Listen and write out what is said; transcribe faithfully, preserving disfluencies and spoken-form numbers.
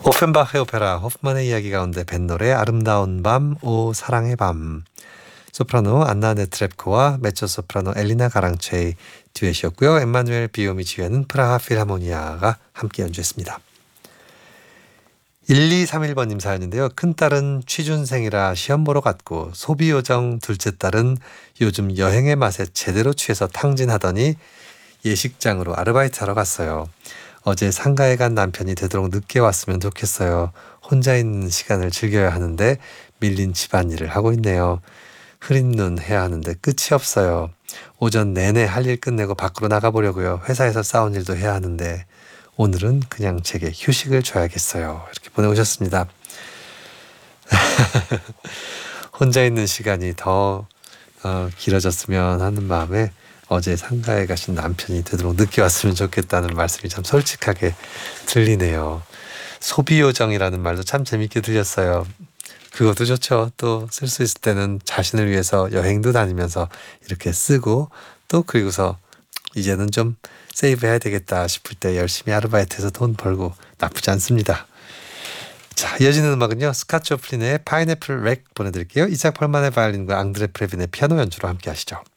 오펜바흐의 오페라 호프만의 이야기 가운데 밴 노래 아름다운 밤, 오 사랑의 밤. 소프라노 안나 네트랩코와 메초소프라노 엘리나 가랑체의 듀엣이었고요. 엠마누엘 비오미 지휘하는 프라하 필하모니아가 함께 연주했습니다. 일이삼일 번님 사연인데요. 큰딸은 취준생이라 시험 보러 갔고 소비요정 둘째 딸은 요즘 여행의 맛에 제대로 취해서 탕진하더니 예식장으로 아르바이트하러 갔어요. 어제 상가에 간 남편이 되도록 늦게 왔으면 좋겠어요. 혼자 있는 시간을 즐겨야 하는데 밀린 집안일을 하고 있네요. 흐린 눈 해야 하는데 끝이 없어요. 오전 내내 할 일 끝내고 밖으로 나가보려고요. 회사에서 싸운 일도 해야 하는데 오늘은 그냥 제게 휴식을 줘야겠어요. 이렇게 보내오셨습니다. 혼자 있는 시간이 더 어, 길어졌으면 하는 마음에 어제 상가에 가신 남편이 되도록 늦게 왔으면 좋겠다는 말씀이 참 솔직하게 들리네요. 소비요정이라는 말도 참 재밌게 들렸어요. 그것도 좋죠. 또 쓸 수 있을 때는 자신을 위해서 여행도 다니면서 이렇게 쓰고 또 그리고서 이제는 좀 세이브해야 되겠다 싶을 때 열심히 아르바이트해서 돈 벌고 나쁘지 않습니다. 자, 이어지는 음악은요. 스캇 조플린의 파인애플 렉 보내드릴게요. 이삭 펄만의 바이올린과 앙드레 프레빈의 피아노 연주로 함께 하시죠.